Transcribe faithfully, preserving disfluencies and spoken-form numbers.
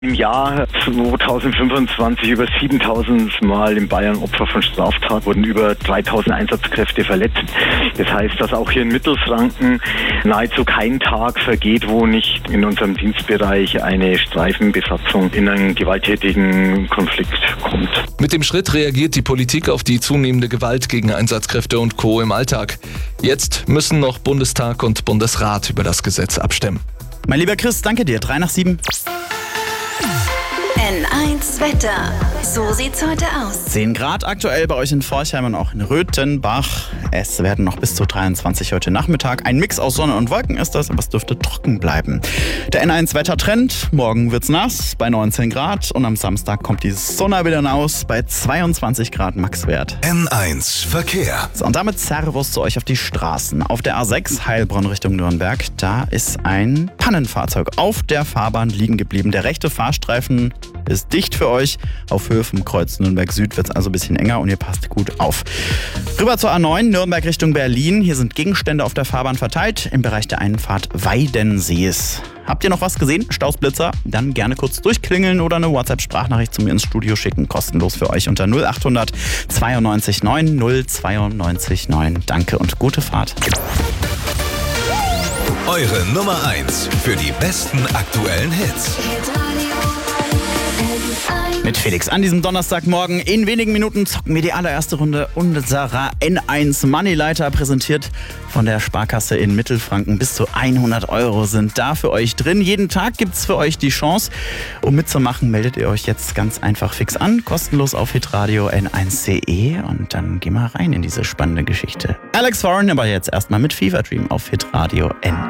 Im Jahr zweitausendfünfundzwanzig über siebentausend Mal in Bayern Opfer von Straftat, wurden über dreitausend Einsatzkräfte verletzt. Das heißt, dass auch hier in Mittelfranken nahezu kein Tag vergeht, wo nicht in unserem Dienstbereich eine Streifenbesatzung in einen gewalttätigen Konflikt kommt. Mit dem Schritt reagiert die Politik auf die zunehmende Gewalt gegen Einsatzkräfte und Co. im Alltag. Jetzt müssen noch Bundestag und Bundesrat über das Gesetz abstimmen. Mein lieber Chris, danke dir. drei nach sieben. N eins Wetter. So sieht's heute aus. zehn Grad aktuell bei euch in Forchheim und auch in Röthenbach. Es werden noch bis zu dreiundzwanzig heute Nachmittag. Ein Mix aus Sonne und Wolken ist das, aber es dürfte trocken bleiben. Der N eins Wettertrend. Morgen wird's nass bei neunzehn Grad und am Samstag kommt die Sonne wieder raus bei zweiundzwanzig Grad Maxwert. N eins Verkehr. So, und damit Servus zu euch auf die Straßen. Auf der A sechs Heilbronn Richtung Nürnberg, da ist ein Pannenfahrzeug auf der Fahrbahn liegen geblieben. Der rechte Fahrstreifen ist dicht für euch. Auf Höhe vom Kreuz Nürnberg Süd wird es also ein bisschen enger und ihr passt gut auf. Rüber zur A neun, Nürnberg Richtung Berlin. Hier sind Gegenstände auf der Fahrbahn verteilt im Bereich der Einfahrt Weidensees. Habt ihr noch was gesehen? Stausblitzer? Dann gerne kurz durchklingeln oder eine WhatsApp-Sprachnachricht zu mir ins Studio schicken. Kostenlos für euch unter null achthundert zweiundneunzig neun null zweiundneunzig neun. Danke und gute Fahrt. Eure Nummer eins für die besten aktuellen Hits. Mit Felix an diesem Donnerstagmorgen. In wenigen Minuten zocken wir die allererste Runde unserer N eins Moneyleiter, präsentiert von der Sparkasse in Mittelfranken. Bis zu hundert Euro sind da für euch drin. Jeden Tag gibt es für euch die Chance. Um mitzumachen, meldet ihr euch jetzt ganz einfach fix an. Kostenlos auf hitradio n eins punkt de und dann gehen wir rein in diese spannende Geschichte. Alex Warren, aber jetzt erstmal mit Fever Dream auf hitradio N